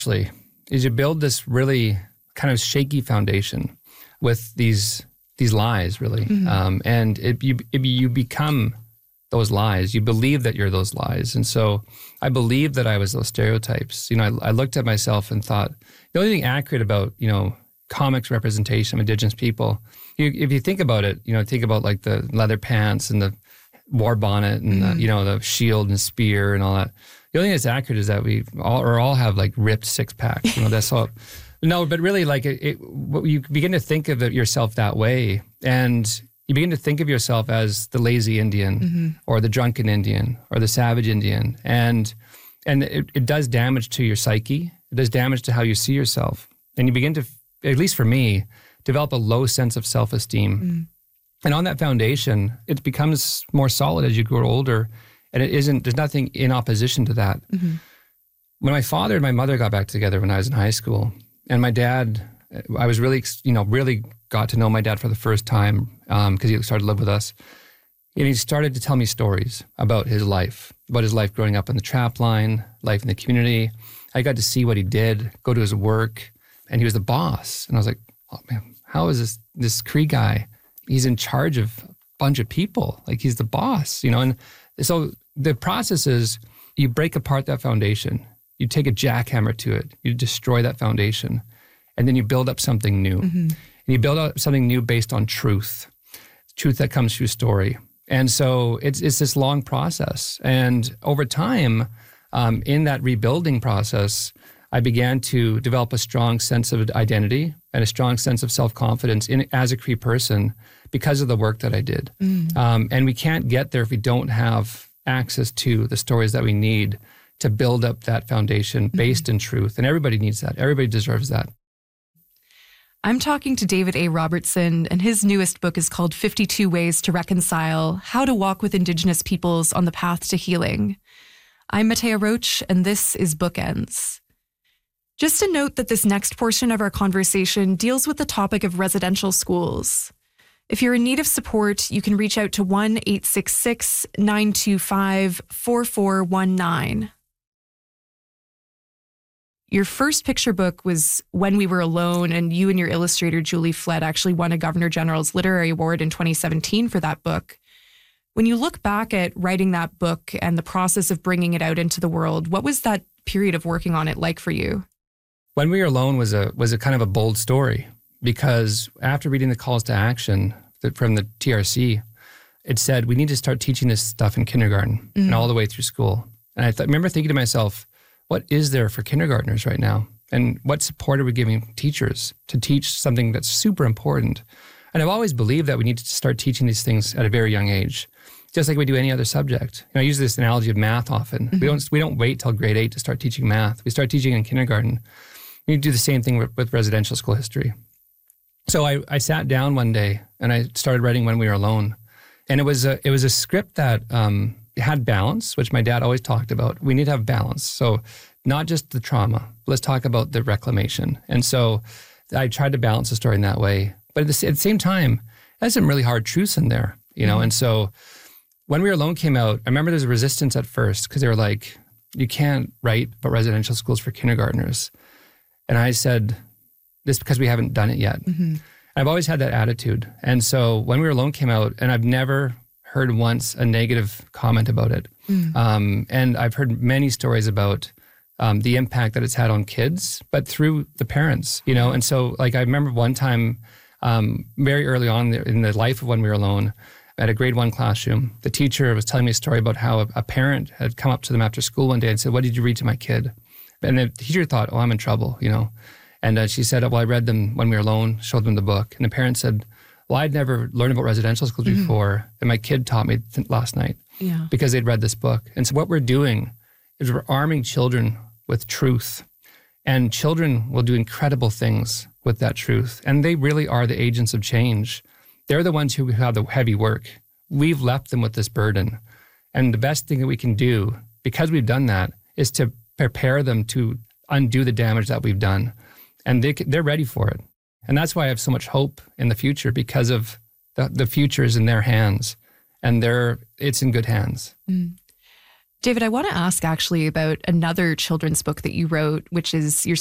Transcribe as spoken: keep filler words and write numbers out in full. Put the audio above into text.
actually is you build this really kind of shaky foundation with these these lies, really. Mm-hmm. Um, and it, you, it, you become those lies. You believe that you're those lies. And so I believed that I was those stereotypes. You know, I, I looked at myself and thought, the only thing accurate about, you know, comics representation of Indigenous people, you, if you think about it, you know, think about like the leather pants and the war bonnet and, mm-hmm. the, you know, the shield and spear and all that. The only thing that's accurate is that we all or all have like ripped six packs. You know, that's all. No, but really, like it, it, you begin to think of it yourself that way, and you begin to think of yourself as the lazy Indian, mm-hmm. or the drunken Indian, or the savage Indian, and and it, it does damage to your psyche. It does damage to how you see yourself, and you begin to, at least for me, develop a low sense of self-esteem. Mm. And on that foundation, it becomes more solid as you grow older. And it isn't, there's nothing in opposition to that. Mm-hmm. When my father and my mother got back together when I was in high school, and my dad, I was really, you know, really got to know my dad for the first time because um, he started to live with us. And he started to tell me stories about his life, about his life growing up in the trap line, life in the community. I got to see what he did, go to his work, and he was the boss. And I was like, oh man, how is this, this Cree guy? He's in charge of a bunch of people. Like he's the boss, you know? And so the process is you break apart that foundation. You take a jackhammer to it. You destroy that foundation. And then you build up something new. Mm-hmm. And you build up something new based on truth, truth that comes through story. And so it's it's this long process. And over time, um, in that rebuilding process, I began to develop a strong sense of identity and a strong sense of self-confidence in as a Cree person because of the work that I did. Mm. Um, and we can't get there if we don't have access to the stories that we need to build up that foundation based mm-hmm. in truth. And everybody needs that. Everybody deserves that. I'm talking to David A. Robertson, and his newest book is called fifty-two Ways to Reconcile, How to Walk with Indigenous Peoples on the Path to Healing. I'm Matea Roach, and this is Bookends. Just a note that this next portion of our conversation deals with the topic of residential schools. If you're in need of support, you can reach out to one eight six six, nine two five, four four one nine. Your first picture book was When We Were Alone, and you and your illustrator, Julie Flett, actually won a Governor General's Literary Award in twenty seventeen for that book. When you look back at writing that book and the process of bringing it out into the world, what was that period of working on it like for you? When We Were Alone was a was a kind of a bold story, because after reading the calls to action from the T R C, it said we need to start teaching this stuff in kindergarten mm-hmm. and all the way through school. And I th- remember thinking to myself, what is there for kindergartners right now? And what support are we giving teachers to teach something that's super important? And I've always believed that we need to start teaching these things at a very young age, just like we do any other subject. You know, I use this analogy of math often. Mm-hmm. We don't we don't wait till grade eight to start teaching math. We start teaching in kindergarten. We do the same thing with, with residential school history. So I, I sat down one day and I started writing When We Were Alone. And it was a, it was a script that um, had balance, which my dad always talked about. We need to have balance. So not just the trauma, let's talk about the reclamation. And so I tried to balance the story in that way. But at the, at the same time, there's some really hard truths in there, you know? Mm-hmm. And so When We Were Alone came out, I remember there was resistance at first because they were like, you can't write about residential schools for kindergartners. And I said, this is because we haven't done it yet. Mm-hmm. I've always had that attitude. And so When We Were Alone came out, and I've never heard once a negative comment about it. Mm. Um, and I've heard many stories about um, the impact that it's had on kids, but through the parents, you know? And so like, I remember one time um, very early on in the life of When We Were Alone, at a grade one classroom, the teacher was telling me a story about how a, a parent had come up to them after school one day and said, what did you read to my kid? And the teacher thought, oh, I'm in trouble, you know? And uh, she said, well, I read them When We Were Alone, showed them the book. And the parent said, well, I'd never learned about residential schools mm-hmm. before, and my kid taught me th- last night yeah. because they'd read this book. And so what we're doing is we're arming children with truth, and children will do incredible things with that truth. And they really are the agents of change. They're the ones who have the heavy work. We've left them with this burden. And the best thing that we can do, because we've done that, is to prepare them to undo the damage that we've done. And they, they're ready for it. And that's why I have so much hope in the future, because of the, the future is in their hands, and they're it's in good hands. Mm. David, I want to ask actually about another children's book that you wrote, which is your